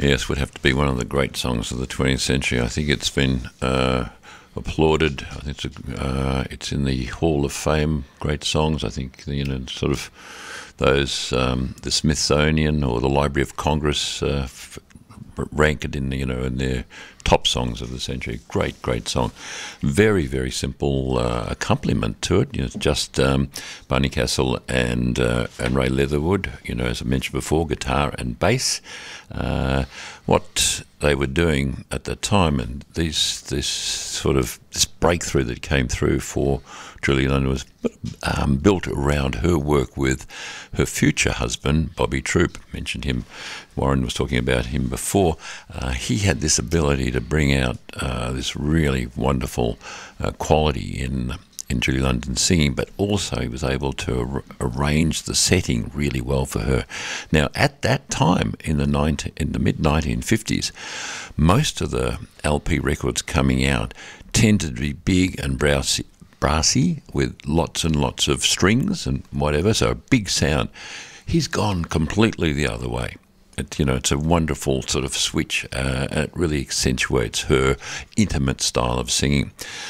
Yes, would have to be one of the great songs of the 20th century. I think it's been applauded. I think it's in the Hall of Fame, great songs. I think, sort of those, the Smithsonian or the Library of Congress rank it in, in their top songs of the century. Great song. Very, very simple accompaniment to it. It's just Barney Castle and Ray Leatherwood, as I mentioned before, guitar and bass. What they were doing at the time, and this breakthrough that came through for Julie London was built around her work with her future husband, Bobby Troup. Mentioned him. Warren was talking about him before. He had this ability to bring out this really wonderful quality in Julie London singing, but also he was able to arrange the setting really well for her. Now, at that time, in the mid-1950s, most of the LP records coming out tended to be big and brassy with lots and lots of strings and whatever, so a big sound. He's gone completely the other way. It's a wonderful sort of switch. It really accentuates her intimate style of singing.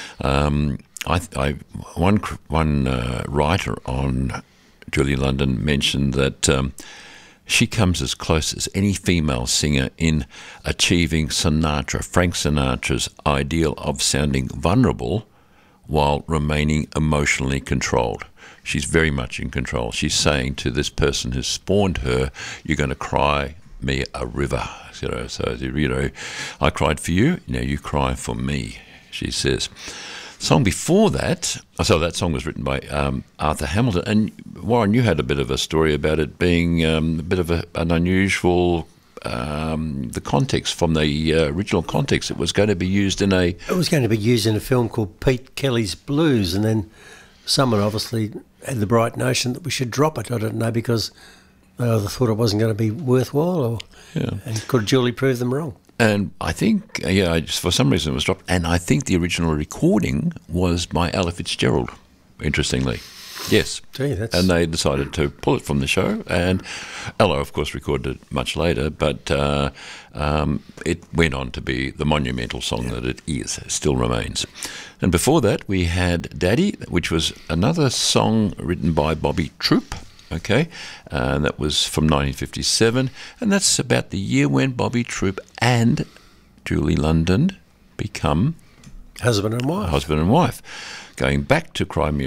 One writer on Julie London mentioned that she comes as close as any female singer in achieving Frank Sinatra's ideal of sounding vulnerable while remaining emotionally controlled. She's very much in control. She's saying to this person who's spawned her, "You're going to cry me a river." So, I cried for you, now you cry for me, she says. Song before that, so that song was written by Arthur Hamilton. And Warren, you had a bit of a story about it being a bit of an unusual, the context from the original context. It was going to be used in a film called Pete Kelly's Blues, and then someone obviously had the bright notion that we should drop it. I don't know, because they either thought it wasn't going to be worthwhile, and could Julie prove them wrong? And I think, for some reason it was dropped. And I think the original recording was by Ella Fitzgerald, interestingly. Yes. Gee, and they decided to pull it from the show. And Ella, of course, recorded it much later, but it went on to be the monumental song that it is, still remains. And before that, we had Daddy, which was another song written by Bobby Troup. Okay, that was from 1957, and that's about the year when Bobby Troup and Julie London become husband and wife. Going back to Cry Me